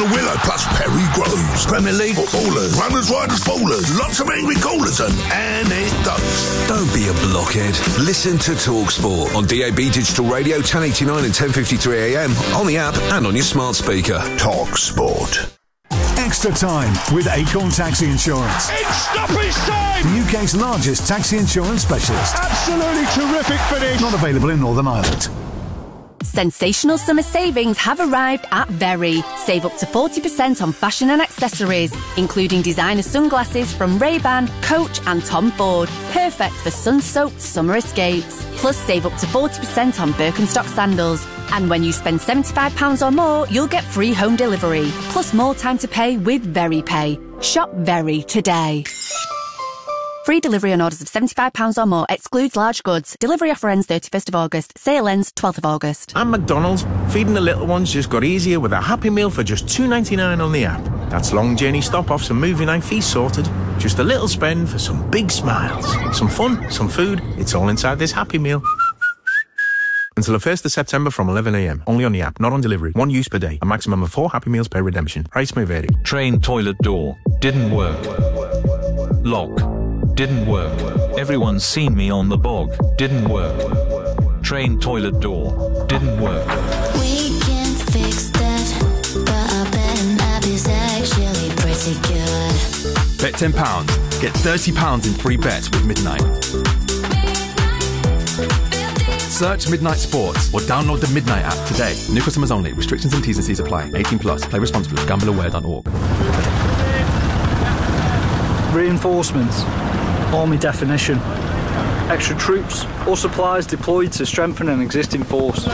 the Willow plus Perry grows. Premier League footballers, runners, riders, fallers, lots of angry callers and anecdotes. Don't be a blockhead. Listen to TalkSport on DAB Digital Radio 1089 and 1053 AM, on the app and on your smart speaker. TalkSport. Extra time with Acorn Taxi Insurance. It's stoppage time! The UK's largest taxi insurance specialist. Absolutely terrific finish. Not available in Northern Ireland. Sensational summer savings have arrived at Very. Save up to 40% on fashion and accessories, including designer sunglasses from Ray-Ban, Coach and Tom Ford. Perfect for sun-soaked summer escapes. Plus, save up to 40% on Birkenstock sandals. And when you spend £75 or more, you'll get free home delivery. Plus more time to pay with Very Pay. Shop Very today. Free delivery on orders of £75 or more. Excludes large goods. Delivery offer ends 31st of August. Sale ends 12th of August. And McDonald's, feeding the little ones just got easier with a Happy Meal for just $2.99 on the app. That's long journey stop-offs and movie night feast sorted. Just a little spend for some big smiles. Some fun, some food. It's all inside this Happy Meal. Until the 1st of September from 11 a.m. Only on the app, not on delivery. 1 use per day. A maximum of 4 Happy Meals per redemption. Price may vary. Train toilet door. Didn't work. Lock. Didn't work. Everyone's seen me on the bog. Didn't work. Train toilet door. Didn't work. We can fix that, but I bet an app is actually pretty good. Bet £10. Get £30 in free bets with Midnight. Search Midnight Sports or download the Midnight app today. New customers only. Restrictions and T's and C's apply. 18 plus. Play responsibly. Gambleaware.org. Reinforcements. Army definition. Extra troops or supplies deployed to strengthen an existing force.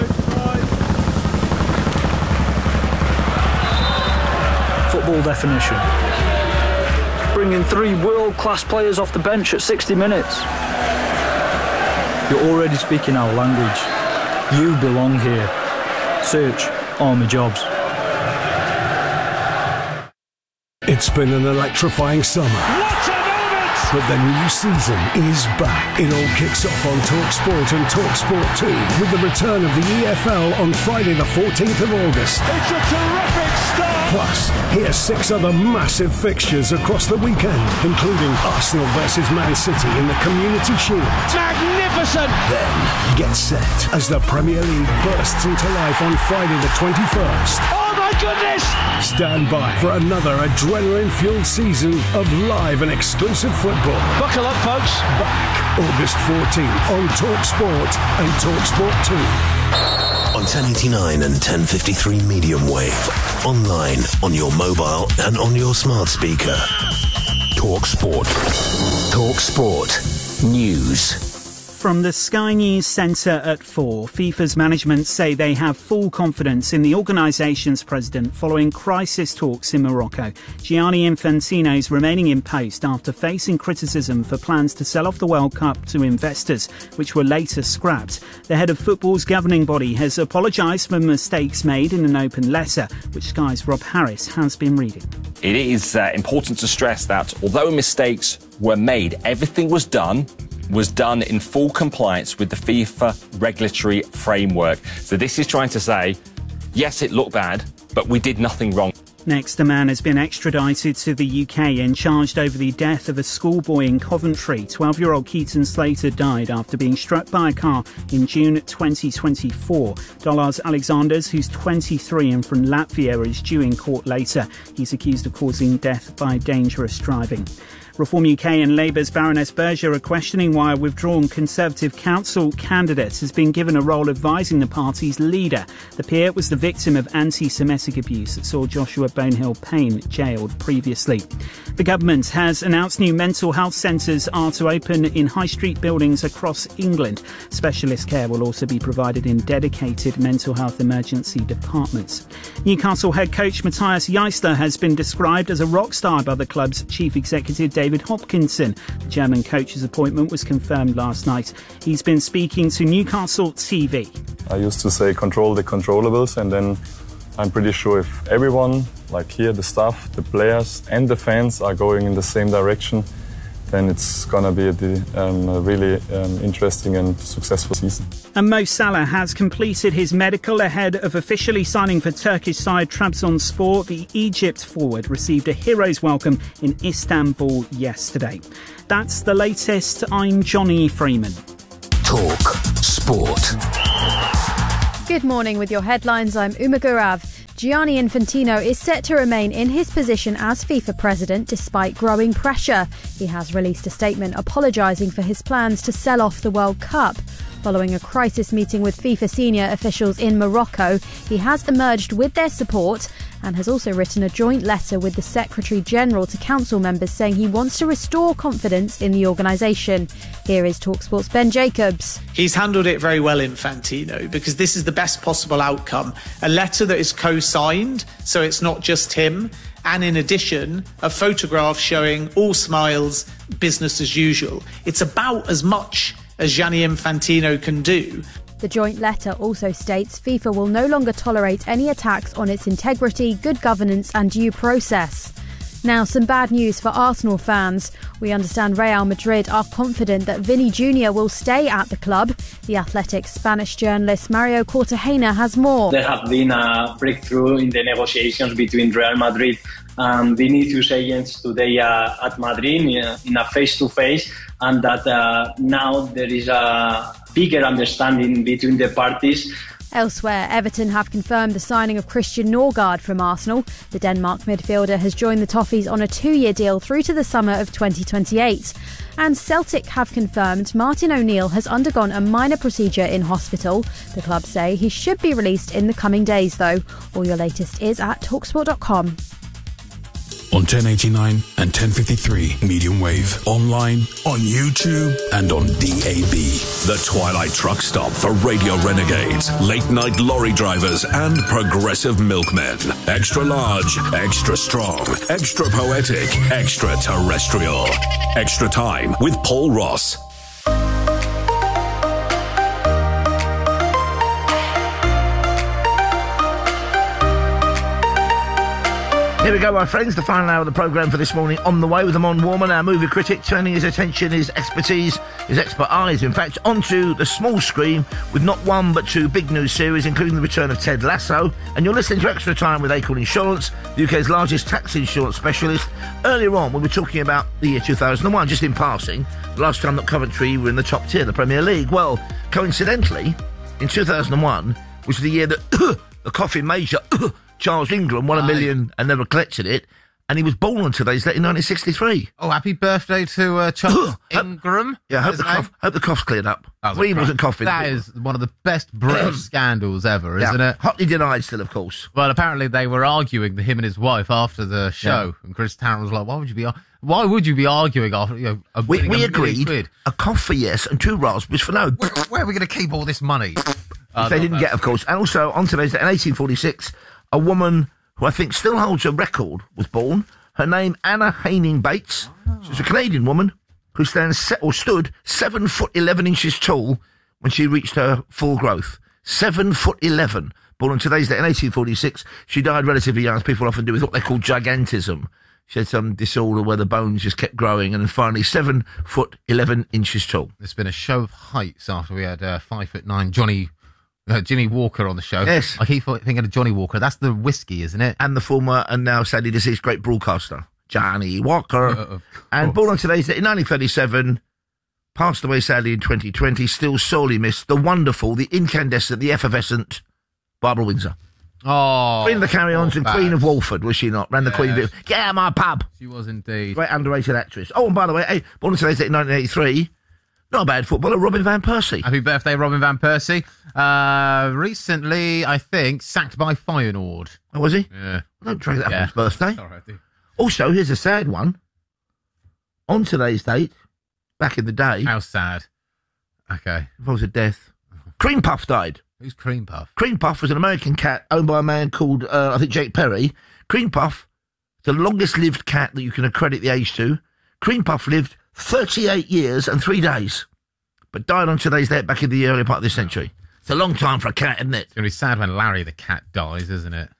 Football definition. Bringing 3 world-class players off the bench at 60 minutes. You're already speaking our language. You belong here. Search Army Jobs. It's been an electrifying summer. But the new season is back. It all kicks off on TalkSport and TalkSport 2 with the return of the EFL on Friday the 14th of August. It's a terrific start! Plus, here's 6 other massive fixtures across the weekend, including Arsenal versus Man City in the Community Shield. Magnificent! Then, get set as the Premier League bursts into life on Friday the 21st. Oh my goodness! Stand by for another adrenaline-fueled season of live and exclusive football. Buckle up, folks. Back August 14th on TalkSport and TalkSport 2. On 1089 and 1053 medium wave. Online, on your mobile and on your smart speaker. TalkSport. TalkSport. News. From the Sky News Centre at 4, FIFA's management say they have full confidence in the organisation's president following crisis talks in Morocco. Gianni Infantino is remaining in post after facing criticism for plans to sell off the World Cup to investors, which were later scrapped. The head of football's governing body has apologised for mistakes made in an open letter, which Sky's Rob Harris has been reading. It is important to stress that although mistakes were made, everything was done in full compliance with the FIFA regulatory framework. So this is trying to say, yes, it looked bad, but we did nothing wrong. Next, a man has been extradited to the UK and charged over the death of a schoolboy in Coventry. 12-year-old Keaton Slater died after being struck by a car in June 2024. Dollars Alexanders, who's 23 and from Latvia, is due in court later. He's accused of causing death by dangerous driving. Reform UK and Labour's Baroness Berger are questioning why a withdrawn Conservative council candidate has been given a role advising the party's leader. The peer was the victim of anti-Semitic abuse that saw Joshua Bonehill Payne jailed previously. The government has announced new mental health centres are to open in high street buildings across England. Specialist care will also be provided in dedicated mental health emergency departments. Newcastle head coach Matthias Jeister has been described as a rock star by the club's chief executive David Hopkinson. The German coach's appointment was confirmed last night. He's been speaking to Newcastle TV. I used to say control the controllables, and then I'm pretty sure if everyone, like here, the staff, the players and the fans are going in the same direction, then it's going to be a really interesting and successful season. And Mo Salah has completed his medical ahead of officially signing for Turkish side Trabzonspor. The Egypt forward received a hero's welcome in Istanbul yesterday. That's the latest. I'm Johnny Freeman. Talk Sport. Good morning. With your headlines, I'm Uma Gaurav. Gianni Infantino is set to remain in his position as FIFA president despite growing pressure. He has released a statement apologising for his plans to sell off the World Cup. Following a crisis meeting with FIFA senior officials in Morocco, he has emerged with their support and has also written a joint letter with the Secretary-General to council members saying he wants to restore confidence in the organisation. Here is TalkSport's Ben Jacobs. He's handled it very well, Infantino, because this is the best possible outcome. A letter that is co-signed, so it's not just him. And in addition, a photograph showing all smiles, business as usual. It's about as much as Gianni Infantino can do. The joint letter also states FIFA will no longer tolerate any attacks on its integrity, good governance and due process. Now, some bad news for Arsenal fans. We understand Real Madrid are confident that Vini Jr. will stay at the club. The Athletic's Spanish journalist Mario Cortejena has more. There have been a breakthrough in the negotiations between Real Madrid and Vinicius agents today at Madrid in a face-to-face, and that now there is a bigger understanding between the parties. Elsewhere, Everton have confirmed the signing of Christian Norgard from Arsenal. The Denmark midfielder has joined the Toffees on a 2-year deal through to the summer of 2028. And Celtic have confirmed Martin O'Neill has undergone a minor procedure in hospital. The club say he should be released in the coming days, though. All your latest is at talksport.com. On 1089 and 1053 medium wave, online, on YouTube and on DAB. The Twilight Truck Stop for Radio Renegades, late night lorry drivers and progressive milkmen. Extra large, extra strong, extra poetic, extra terrestrial. Extra time with Paul Ross. Here we go, my friends, the final hour of the programme for this morning on the way with Amon Warman, our movie critic, turning his attention, his expertise, his expert eyes, in fact, onto the small screen with not one but two big news series, including the return of Ted Lasso. And you're listening to Extra Time with Acorn Insurance, the UK's largest tax insurance specialist. Earlier on, we were talking about the year 2001, just in passing, the last time that Coventry were in the top tier, the Premier League. Well, coincidentally, in 2001, which was the year that the coffin major... Charles Ingram won $1 million and never collected it, and he was born on today's date in 1963. Oh, happy birthday to Charles Ingram. Yeah, hope the cough's cleared up. He wasn't coughing. That is one of the best British scandals ever, isn't it? Hotly denied still, of course. Well, apparently they were arguing, him and his wife, after the show, and Chris Tarrant was like, why would you be arguing after, we agreed, a cough for yes and 2 raspberries for no. Where are we going to keep all this money? They didn't get, of course. And also, on today's date, in 1846... a woman who I think still holds a record was born. Her name, Anna Haining Bates. She was a Canadian woman who stood 7 foot 11 inches tall when she reached her full growth. 7 foot 11. Born on today's date in 1846. She died relatively young, as people often do, with what they call gigantism. She had some disorder where the bones just kept growing, and then finally 7 foot 11 inches tall. There's been a show of heights after we had 5'9" Jimmy Walker on the show. Yes. I keep thinking of Johnny Walker. That's the whiskey, isn't it? And the former and now sadly deceased great broadcaster, Johnny Walker. And born on today's date in 1937, passed away sadly in 2020, still sorely missed, the wonderful, the incandescent, the effervescent Barbara Windsor. Oh. Queen of the Carry-Ons and Queen of Walford, was she not? Ran the Queen of... Get out of my pub! She was indeed. Great underrated actress. Oh, and by the way, born on today's date in 1983... not a bad footballer, Robin Van Persie. Happy birthday, Robin Van Persie. Recently, I think, sacked by Feyenoord. Oh, was he? Yeah. Don't drag that up on his birthday. All right, also, here's a sad one. On today's date, back in the day... How sad? Okay. Involves a death. Cream Puff died. Who's Cream Puff? Cream Puff was an American cat owned by a man called, I think, Jake Perry. Cream Puff, the longest-lived cat that you can accredit the age to. Cream Puff lived 38 years and 3 days, but died on today's date back in the early part of this century. It's a long time for a cat, isn't it? It's going to be sad when Larry the cat dies, isn't it?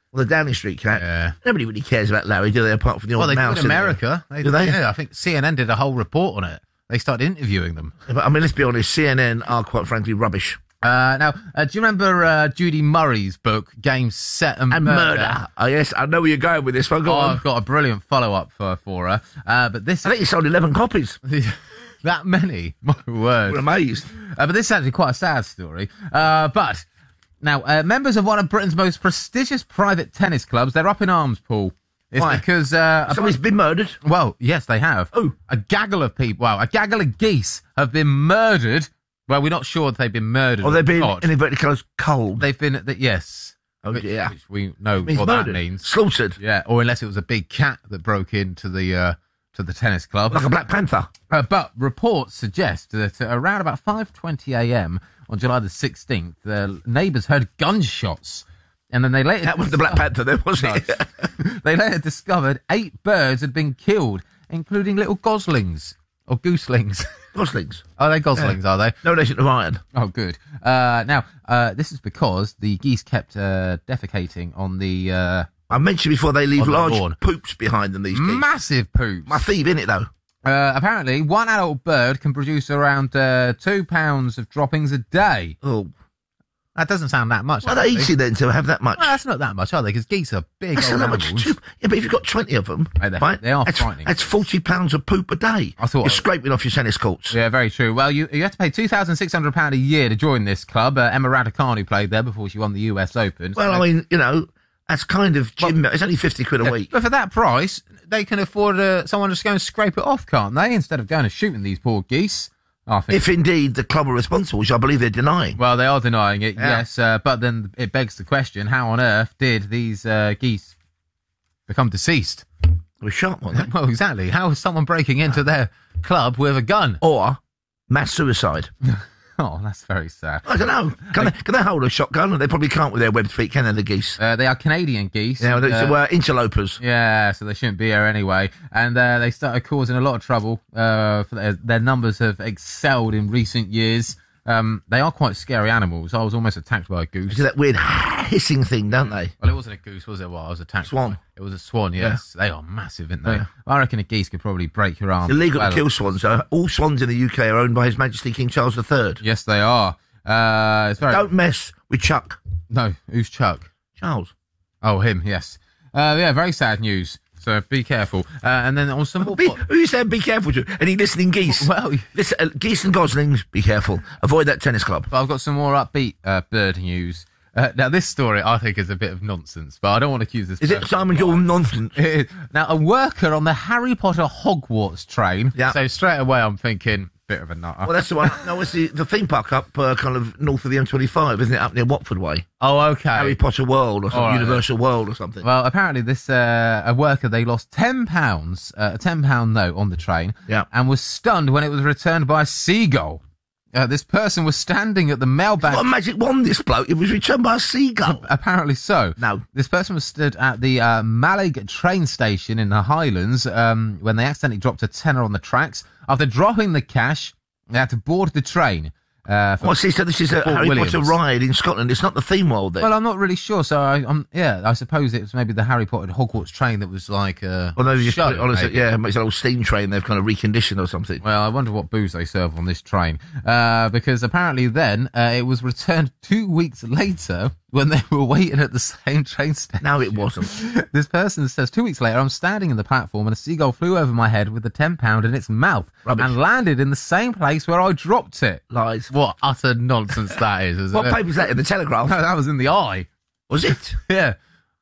Well, the Downing Street cat. Yeah. Nobody really cares about Larry, do they? Apart from the old Well, they mouse do in America. Do they? Yeah, I think CNN did a whole report on it. They started interviewing them. Yeah, but, I mean, let's be honest, CNN are quite frankly rubbish. Now, do you remember Judy Murray's book, Game, Set and Murder? Oh, yes, I know where you're going with this one. Go on. I've got a brilliant follow-up for her. But this... I think you sold 11 copies. That many? My word. We're amazed. But this is actually quite a sad story. But, now, members of one of Britain's most prestigious private tennis clubs, they're up in arms, Paul. It's Why? Because... somebody's been murdered? Well, yes, they have. Oh. A gaggle of people, a gaggle of geese have been murdered. Well, we're not sure if they've been murdered Or they've been, not. in inverted commas, cold. They've been, yes. Oh, which we know means what murdered. that means. Slaughtered. Yeah, or unless it was a big cat that broke into the tennis club. Like a Black Panther. But reports suggest that around about 5:20 a.m. on July the 16th, the neighbours heard gunshots. And then they later... That was the Black Panther then, wasn't it? They later discovered 8 birds had been killed, including little goslings. Or gooselings. Goslings. Are they goslings, are they? No relation to Ryan. Oh, good. Now, this is because the geese kept defecating on the... I mentioned before they leave on the large lawn. poops behind them, these geese. Massive poops. My thief, innit, though? Apparently, one adult bird can produce around 2 pounds of droppings a day. Oh. That doesn't sound that much. Why are they eating then to have that much? Well, that's not that much, are they? Because geese are big That's old not animals. much. Yeah, but if you've got 20 of them, They right, are that's, frightening. That's 40 pounds of poop a day. I thought You're scraping off your tennis courts. Yeah, very true. Well, you have to pay £2,600 a year to join this club. Emma Raducanu played there before she won the US Open. Well, I mean, that's kind of gym. It's only 50 quid a week. But for that price, they can afford someone just go and scrape it off, can't they? Instead of going and shooting these poor geese. I think. If indeed the club are responsible, which I believe they're denying. Well, they are denying it, Yeah. yes. But then it begs the question, how on earth did these geese become deceased? They were shot, weren't they? Well, exactly. How is someone breaking into their club with a gun? Or mass suicide. Oh, that's very sad. I don't know. Can they hold a shotgun? They probably can't with their webbed feet, can they, the geese? They are Canadian geese. Yeah, they were interlopers. Yeah, so they shouldn't be here anyway. And they started causing a lot of trouble. Their numbers have excelled in recent years. They are quite scary animals. I was almost attacked by a goose. Because that weird hissing thing, don't they? Well, it wasn't a goose, was it? Well, I was attacked. Swan. By. It was a swan, yes. Yeah. They are massive, aren't they? Yeah. I reckon a geese could probably break your arm. It's illegal to kill swans, though. All swans in the UK are owned by His Majesty King Charles III. Yes, they are. It's very... Don't mess with Chuck. No, who's Chuck? Charles. Oh, him, yes. Yeah, very sad news. So be careful. And then on some... Who you saying be careful to? Any listening geese? Well... Listen, geese and goslings, be careful. Avoid that tennis club. But I've got some more upbeat bird news. Now, this story I think is a bit of nonsense, but I don't want to accuse this. Is it Simon Jordan nonsense? Now, a worker on the Harry Potter Hogwarts train. Yeah. So straight away I'm thinking, bit of a nutter. Well, that's the one. No, it's the theme park up kind of north of the M25, isn't it? Up near Watford Way. Oh, okay. Harry Potter World or something, Right, Universal World or something. Well, apparently this a worker, they lost £10, a £10 note on the train, Yeah. and was stunned when it was returned by a seagull. This person was standing at the mailbag. What a magic wand, this bloke. It was returned by a seagull. Apparently so. No. This person was stood at the Malig train station in the Highlands when they accidentally dropped a tenner on the tracks. After dropping the cash, they had to board the train. Well, see, so this is a Fort Harry Williams. Potter ride in Scotland. It's not the theme world then. Well, I'm not really sure. So I suppose it was maybe the Harry Potter Hogwarts train that was like a Well, no, you just show, put it on as maybe. it's an old steam train they've kind of reconditioned or something. Well, I wonder what booze they serve on this train. Because apparently then it was returned 2 weeks later when they were waiting at the same train station. No, it wasn't. This person says, 2 weeks later, I'm standing in the platform and a seagull flew over my head with the £10 in its mouth Rubbish. and landed in the same place where I dropped it. Lies. What utter nonsense that is, isn't What it? paper's that in the Telegraph? No, that was in the Eye. Was it? Yeah.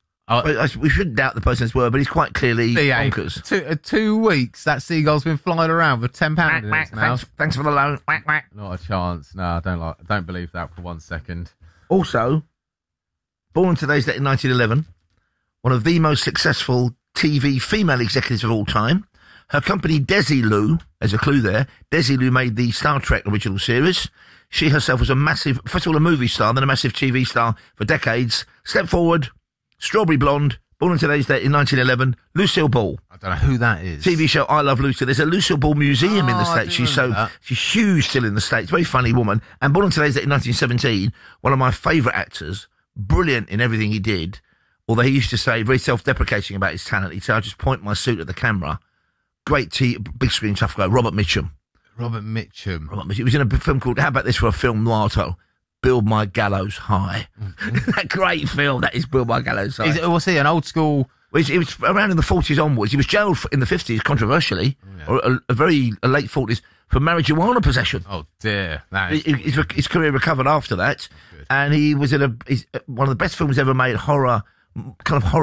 We shouldn't doubt the person's word, but he's quite clearly Yeah, bonkers. 2 weeks, that seagull's been flying around with £10 in its mouth. Thanks for the loan. Whack, whack. Not a chance. No, I don't believe that for 1 second. Also, born on today's date in 1911, one of the most successful TV female executives of all time. Her company, Desilu, there's a clue there, Desilu made the Star Trek original series. She herself was a massive, first of all, a movie star, then a massive TV star for decades. Step forward, Strawberry Blonde, born on today's date in 1911, Lucille Ball. I don't know who that is. TV show I Love Lucy. There's a Lucille Ball museum in the I States. do remember that. She's huge still in the States. Very funny woman. And born on today's date in 1917, one of my favourite actors, brilliant in everything he did. although he used to say, very self-deprecating about his talent, he'd say, I just point my suit at the camera. Great big screen tough guy, Robert Mitchum. Robert Mitchum. He was in a film called, how about this for a film noir title? Build My Gallows High. That great film, that is Build My Gallows High. Was he an old school... He was around in the 40s onwards. He was jailed in the 50s, controversially, or a late 40s, for marijuana possession. Oh, dear. His career recovered after that, and he was in one of the best films ever made, kind of horror